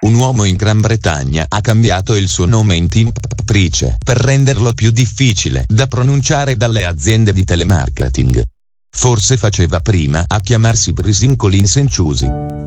Un uomo in Gran Bretagna ha cambiato il suo nome in Tim Price per renderlo più difficile da pronunciare dalle aziende di telemarketing. Forse faceva prima a chiamarsi Brisin Collins & Chusey.